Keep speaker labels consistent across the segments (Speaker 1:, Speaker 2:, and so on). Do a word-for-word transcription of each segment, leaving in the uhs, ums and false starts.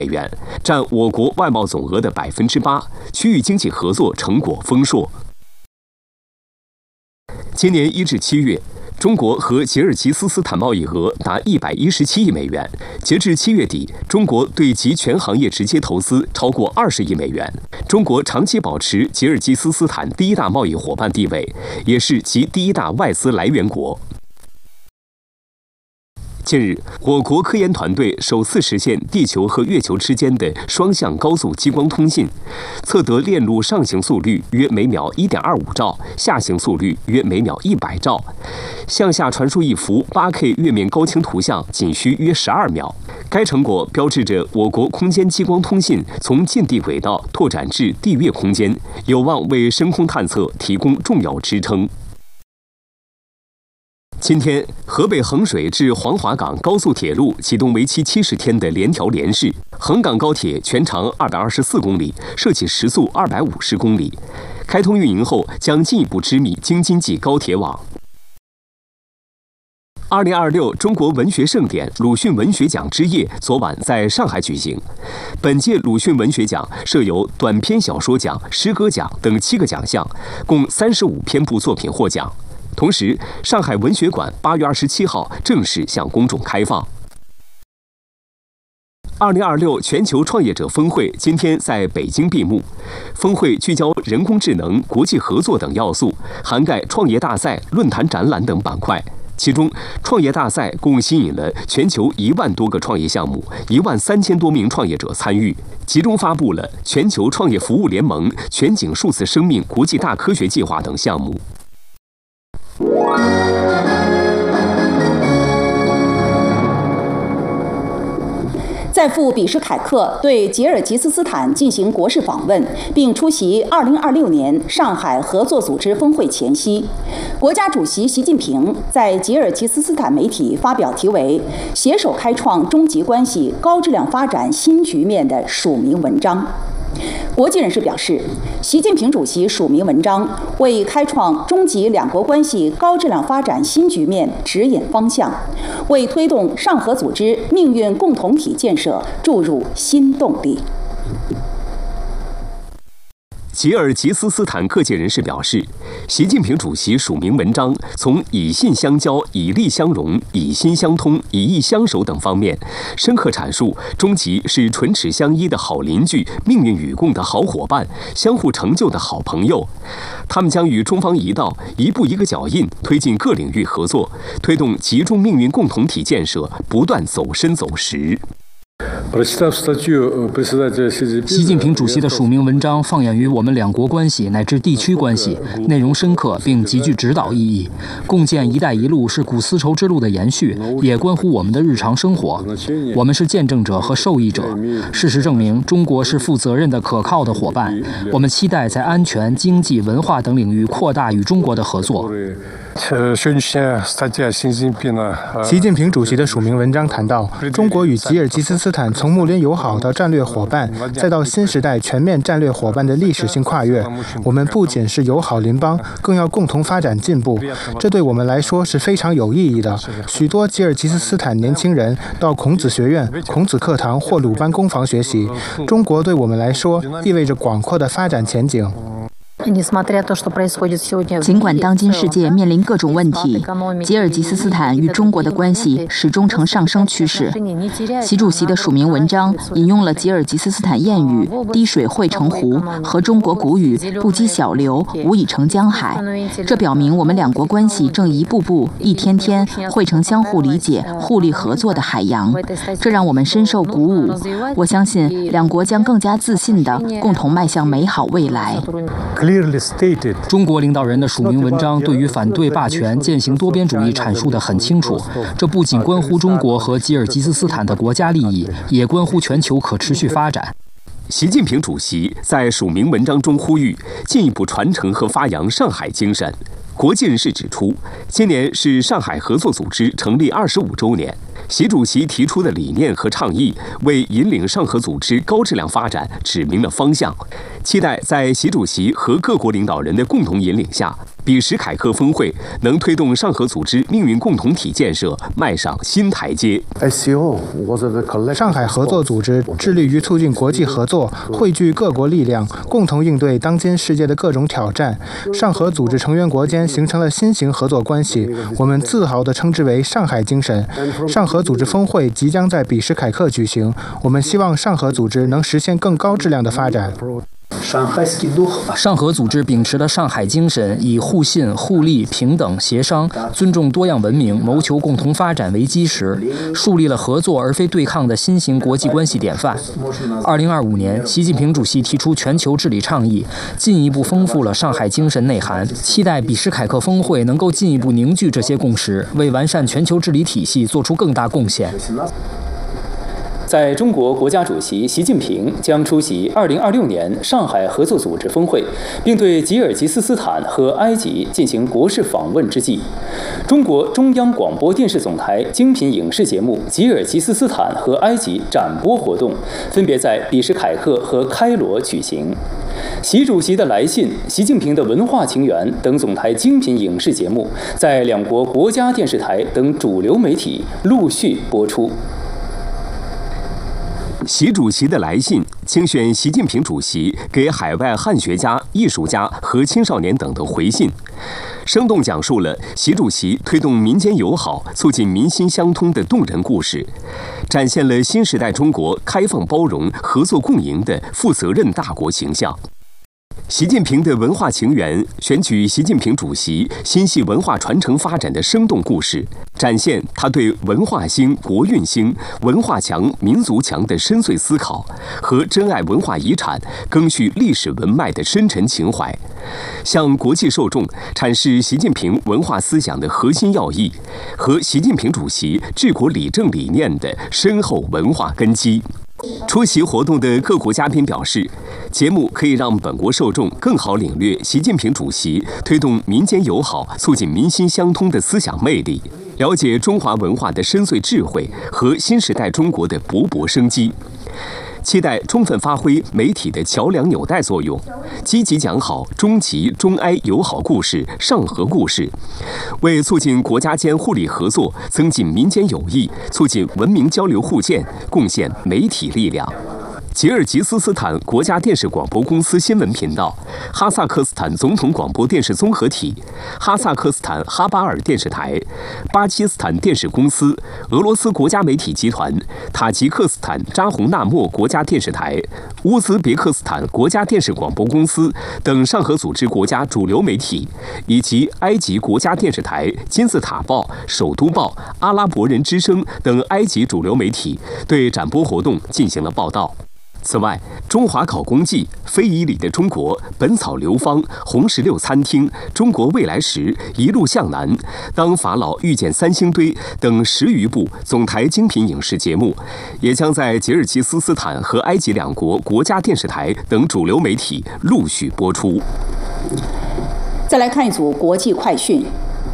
Speaker 1: 美元，占我国外贸总额的百分之八，区域经济合作成果丰硕。今年一至七月，中国和吉尔吉斯斯坦贸易额达一百一十七亿美元。截至七月底，中国对其全行业直接投资超过二十亿美元。中国长期保持吉尔吉斯斯坦第一大贸易伙伴地位，也是其第一大外资来源国。近日，我国科研团队首次实现地球和月球之间的双向高速激光通信，测得链路上行速率约每秒 一点二五兆，下行速率约每秒一百兆。向下传输一幅 八K 月面高清图像仅需约十二秒。该成果标志着我国空间激光通信从近地轨道拓展至地月空间，有望为深空探测提供重要支撑。今天，河北衡水至黄骅港高速铁路启动为期七十天的联调联试，衡港高铁全长二百二十四公里，设起时速二百五十公里。开通运营后，将进一步织密京津冀高铁网。二零二六中国文学盛典鲁迅文学奖之夜昨晚在上海举行。本届鲁迅文学奖设有短篇小说奖、诗歌奖等七个奖项，共三十五篇部作品获奖。同时，上海文学馆八月二十七号正式向公众开放。二零二六全球创业者峰会今天在北京闭幕。峰会聚焦人工智能、国际合作等要素，涵盖创业大赛、论坛展览等板块。其中，创业大赛共吸引了全球一万多个创业项目，一万三千多名创业者参与，集中发布了全球创业服务联盟、全景数字生命国际大科学计划等项目。
Speaker 2: 在赴比什凯克对吉尔吉斯斯坦进行国事访问，并出席二零二六年上海合作组织峰会前夕，国家主席习近平在吉尔吉斯斯坦媒体发表题为“携手开创中吉关系高质量发展新局面”的署名文章。国际人士表示，习近平主席署名文章为开创中吉两国关系高质量发展新局面指引方向，为推动上合组织命运共同体建设注入新动力。
Speaker 1: 吉尔吉斯斯坦各界人士表示，习近平主席署名文章从以信相交、以利相融、以心相通、以义相守等方面，深刻阐述中吉是唇齿相依的好邻居、命运与共的好伙伴、相互成就的好朋友。他们将与中方一道，一步一个脚印，推进各领域合作，推动集中命运共同体建设不断走深走实。
Speaker 3: 习近平主席的署名文章放眼于我们两国关系乃至地区关系，内容深刻并极具指导意义。共建“一带一路”是古丝绸之路的延续，也关乎我们的日常生活。我们是见证者和受益者。事实证明，中国是负责任的、可靠的伙伴。我们期待在安全、经济、文化等领域扩大与中国的合作。
Speaker 4: 习近平主席的署名文章谈到，中国与吉尔吉斯斯坦从睦邻友好到战略伙伴，再到新时代全面战略伙伴的历史性跨越，我们不仅是友好邻邦，更要共同发展进步。这对我们来说是非常有意义的。许多吉尔吉斯斯坦年轻人到孔子学院、孔子课堂或鲁班工坊学习。中国对我们来说意味着广阔的发展前景。
Speaker 5: 尽管当今世界面临各种问题，吉尔吉斯斯坦与中国的关系始终呈上升趋势。习主席的署名文章引用了吉尔吉斯斯坦谚语“滴水汇成湖”和中国古语“不积小流，无以成江海”。这表明我们两国关系正一步步、一天天汇成相互理解、互利合作的海洋。这让我们深受鼓舞。我相信两国将更加自信地共同迈向美好未来。
Speaker 3: 中国领导人的署名文章对于反对霸权、践行多边主义阐述得很清楚。这不仅关乎中国和吉尔吉斯斯坦的国家利益，也关乎全球可持续发展。
Speaker 1: 习近平主席在署名文章中呼吁进一步传承和发扬上海精神。国际人士指出，今年是上海合作组织成立二十五周年。习主席提出的理念和倡议，为引领上合组织高质量发展指明了方向。期待在习主席和各国领导人的共同引领下， 比什凯克峰会能推动上合组织命运共同体建设迈上新台阶。
Speaker 4: 上海合作组织致力于促进国际合作，汇聚各国力量，共同应对当今世界的各种挑战。上合组织成员国间形成了新型合作关系，我们自豪地称之为上海精神。上合组织峰会即将在比什凯克举行，我们希望上合组织能实现更高质量的发展。
Speaker 3: 上合组织秉持了上海精神，以互信、互利、平等、协商、尊重多样文明、谋求共同发展为基石，树立了合作而非对抗的新型国际关系典范。二零二五年，习近平主席提出全球治理倡议，进一步丰富了上海精神内涵，期待比什凯克峰会能够进一步凝聚这些共识，为完善全球治理体系做出更大贡献。
Speaker 6: 在中国国家主席习近平将出席二零二六年上海合作组织峰会，并对吉尔吉斯斯坦和埃及进行国事访问之际，中国中央广播电视总台精品影视节目《吉尔吉斯斯坦和埃及》展播活动分别在比什凯克和开罗举行。习主席的来信、习近平的文化情缘等总台精品影视节目在两国国家电视台等主流媒体陆续播出。
Speaker 1: 习主席的来信精选习近平主席给海外汉学家、艺术家和青少年等的回信，生动讲述了习主席推动民间友好、促进民心相通的动人故事，展现了新时代中国开放包容、合作共赢的负责任大国形象。习近平的文化情缘选取习近平主席心系文化传承发展的生动故事，展现他对文化兴、国运兴、文化强、民族强的深邃思考和珍爱文化遗产、赓续历史文脉的深沉情怀，向国际受众阐释习近平文化思想的核心要义和习近平主席治国理政理念的深厚文化根基。出席活动的各国嘉宾表示，节目可以让本国受众更好领略习近平主席推动民间友好、促进民心相通的思想魅力，了解中华文化的深邃智慧和新时代中国的勃勃生机。期待充分发挥媒体的桥梁纽带作用，积极讲好中吉、中埃友好故事、上合故事，为促进国家间互利合作、增进民间友谊、促进文明交流互鉴贡献媒体力量。吉尔吉斯斯坦国家电视广播公司新闻频道、哈萨克斯坦总统广播电视综合体、哈萨克斯坦哈巴尔电视台、巴基斯坦电视公司、俄罗斯国家媒体集团、塔吉克斯坦扎洪纳莫国家电视台、乌兹别克斯坦国家电视广播公司等上合组织国家主流媒体，以及埃及国家电视台、金字塔报、首都报、阿拉伯人之声等埃及主流媒体对展播活动进行了报道。此外，中华考公记、非遗里的中国、本草流芳、红石榴餐厅、中国未来时、一路向南、当法老遇见三星堆等十余部总台精品影视节目，也将在吉尔吉斯斯坦和埃及两国国家电视台等主流媒体陆续播出。
Speaker 2: 再来看一组国际快讯。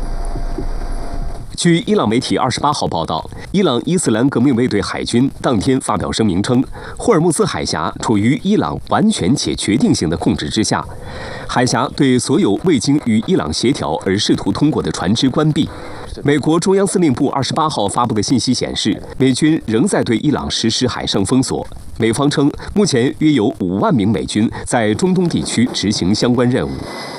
Speaker 1: 据伊朗媒体二十八号报道，伊朗伊斯兰革命卫队海军当天发表声明称，霍尔木兹海峡处于伊朗完全且决定性的控制之下，海峡对所有未经与伊朗协调而试图通过的船只关闭。美国中央司令部二十八号发布的信息显示，美军仍在对伊朗实施海上封锁。美方称，目前约有五万名美军在中东地区执行相关任务。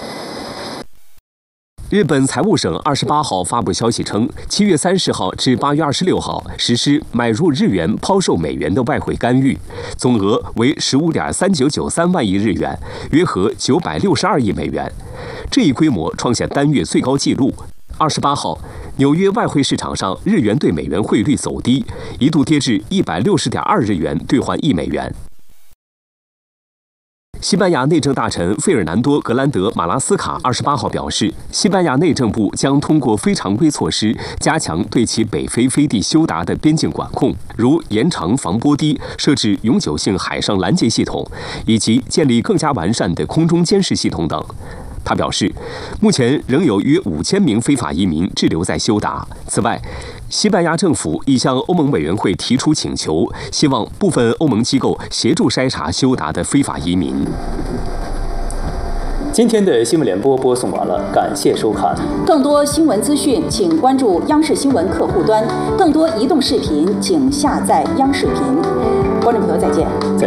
Speaker 1: 日本财务省二十八号发布消息称，七月三十号至八月二十六号实施买入日元抛售美元的外汇干预，总额为十五点三九九三万亿日元，约合九百六十二亿美元。这一规模创下单月最高纪录。二十八号，纽约外汇市场上日元对美元汇率走低，一度跌至一百六十点二日元兑换一美元。西班牙内政大臣费尔南多·格兰德·马拉斯卡二十八号表示，西班牙内政部将通过非常规措施加强对其北非飞地休达的边境管控，如延长防波堤、设置永久性海上拦截系统，以及建立更加完善的空中监视系统等。他表示，目前仍有约五千名非法移民滞留在休达。此外，西班牙政府已向欧盟委员会提出请求，希望部分欧盟机构协助筛查休达的非法移民。
Speaker 6: 今天的新闻联播播送完了，感谢收看。
Speaker 2: 更多新闻资讯，请关注央视新闻客户端；更多移动视频，请下载央视频。观众朋友，再见。
Speaker 6: 再见。